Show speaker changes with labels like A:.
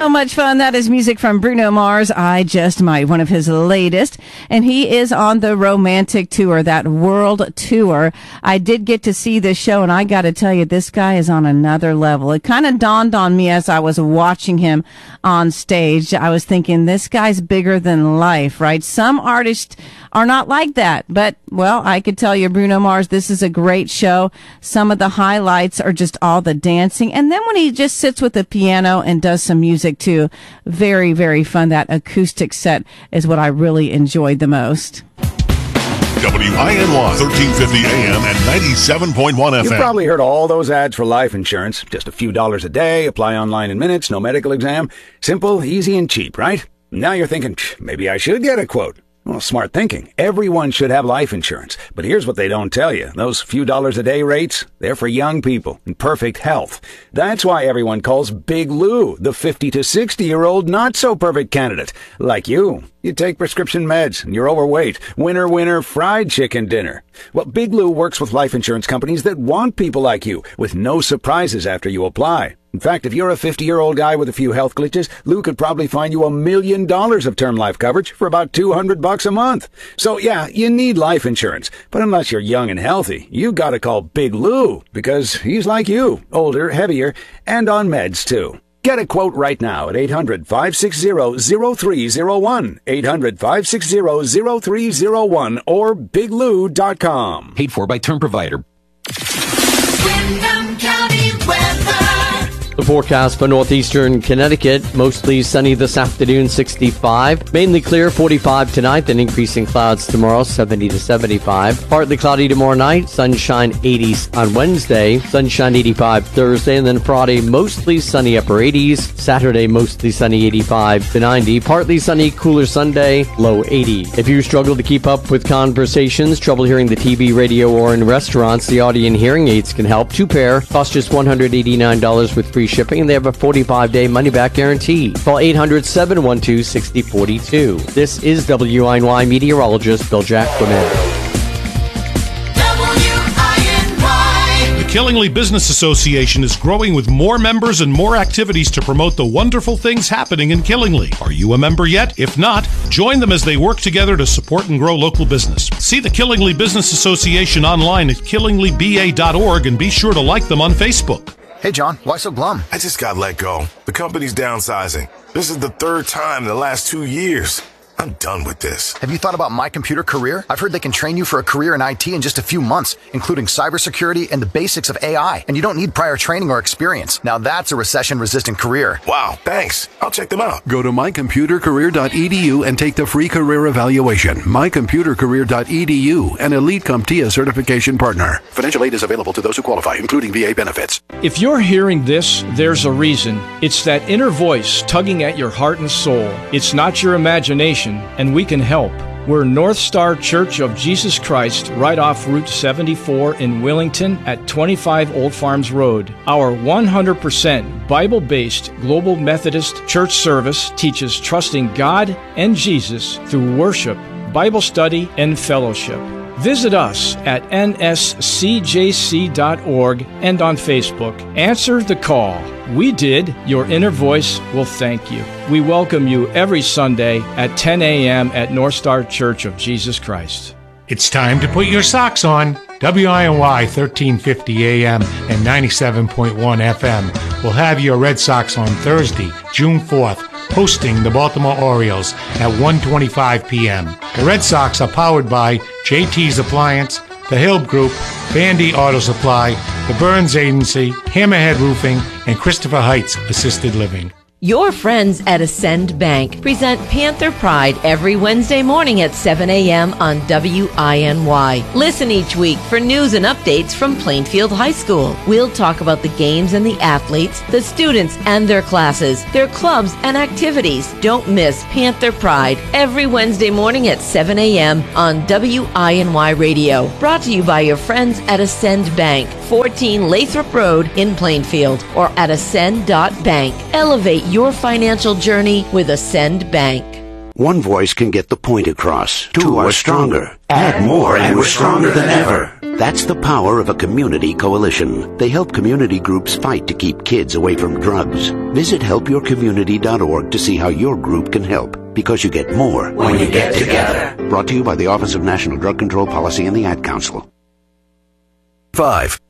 A: So much fun. That is music from Bruno Mars, I Just Might, one of his latest. And he is on the Romantic Tour, that world tour. I did get to see this show, and I got to tell you, this guy is on another level. It kind of dawned on me as I was watching him on stage. I was thinking, this guy's bigger than life, right? Some artists are not like that. But, well, I could tell you, Bruno Mars, this is a great show. Some of the highlights are just all the dancing. And then when he just sits with the piano and does some music, too, very, very fun. That acoustic set is what I really enjoyed the most.
B: WINY 1350 AM and 97.1 FM.
C: You've probably heard all those ads for life insurance. Just a few dollars a day, apply online in minutes, no medical exam. Simple, easy, and cheap, right? Now you're thinking, maybe I should get a quote. Well, smart thinking. Everyone should have life insurance. But here's what they don't tell you. Those few dollars a day rates, they're for young people in perfect health. That's why everyone calls Big Lou the 50 to 60-year-old not-so-perfect candidate. Like you. You take prescription meds, and you're overweight. Winner, fried chicken dinner. Well, Big Lou works with life insurance companies that want people like you, with no surprises after you apply. In fact, if you're a 50-year-old guy with a few health glitches, Lou could probably find you $1 million of term life coverage for about $200 a month. So yeah, you need life insurance. But unless you're young and healthy, you gotta call Big Lou, because he's like you, older, heavier, and on meds too. Get a quote right now at 800-560-0301, 800-560-0301, or biglou.com.
D: Paid for by Term Provider.
E: Windham County weather.
F: The forecast for northeastern Connecticut, mostly sunny this afternoon, 65. Mainly clear, 45 tonight, then increasing clouds tomorrow, 70 to 75. Partly cloudy tomorrow night, sunshine 80s on Wednesday, sunshine 85 Thursday, and then Friday, mostly sunny upper 80s. Saturday, mostly sunny 85 to 90. Partly sunny, cooler Sunday, low 80. If you struggle to keep up with conversations, trouble hearing the TV, radio, or in restaurants, the Audient hearing aids can help. 2 pair, cost just $189 with free shipping, and they have a 45-day money-back guarantee. Call 800-712-6042. This is WINY meteorologist Bill Jacquemin.
G: The Killingly Business Association is growing with more members and more activities to promote the wonderful things happening in Killingly. Are you a member yet? If not, join them as they work together to support and grow local business. See the Killingly Business Association online at killinglyba.org and be sure to like them on Facebook.
H: Hey, John, why so glum?
B: I just got let go. The company's downsizing. This is the 3rd time in the last 2 years. I'm done with this.
H: Have you thought about My Computer Career? I've heard they can train you for a career in IT in just a few months, including cybersecurity and the basics of AI. And you don't need prior training or experience. Now that's a recession-resistant career.
B: Wow, thanks. I'll check them out.
I: Go to mycomputercareer.edu and take the free career evaluation. mycomputercareer.edu, an Elite CompTIA certification partner. Financial aid is available to those who qualify, including VA benefits.
J: If you're hearing this, there's a reason. It's that inner voice tugging at your heart and soul. It's not your imagination, and we can help. We're North Star Church of Jesus Christ, right off Route 74 in Willington at 25 Old Farms Road. Our 100% Bible-based Global Methodist Church service teaches trusting God and Jesus through worship, Bible study, and fellowship. Visit us at nscjc.org and on Facebook. Answer the call. We did. Your inner voice will thank you. We welcome you every Sunday at 10 a.m. at North Star Church of Jesus Christ.
G: It's time to put your socks on. WINY 1350 AM and 97.1 FM will have your Red Sox on Thursday, June 4th, hosting the Baltimore Orioles at 1:25 p.m. The Red Sox are powered by JT's Appliance, the Hill Group, Bandy Auto Supply, the Burns Agency, Hammerhead Roofing, and Christopher Heights Assisted Living.
K: Your friends at Ascend Bank present Panther Pride every Wednesday morning at 7 a.m. on WINY. Listen each week for news and updates from Plainfield High School. We'll talk about the games and the athletes, the students and their classes, their clubs and activities. Don't miss Panther Pride every Wednesday morning at 7 a.m. on WINY Radio. Brought to you by your friends at Ascend Bank, 14 Lathrop Road in Plainfield, or at ascend.bank. Elevate your financial journey with Ascend Bank.
D: One voice can get the point across. Two are stronger. Add more and we're stronger than ever. That's the power of a community coalition. They help community groups fight to keep kids away from drugs. Visit helpyourcommunity.org to see how your group can help. Because you get more when you get together. Brought to you by the Office of National Drug Control Policy and the Ad Council.
I: 5.